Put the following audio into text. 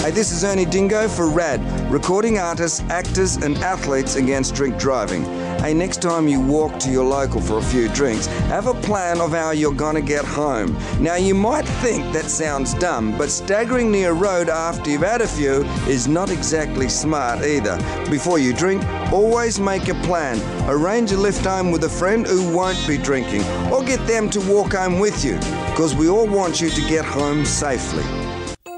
Hey, this is Ernie Dingo for RAD, recording artists, actors and athletes against drink driving. Hey, next time you walk to your local for a few drinks, have a plan of how you're gonna get home. Now, you might think that sounds dumb, but staggering near a road after you've had a few is not exactly smart either. Before you drink, always make a plan. Arrange a lift home with a friend who won't be drinking, or get them to walk home with you, because we all want you to get home safely.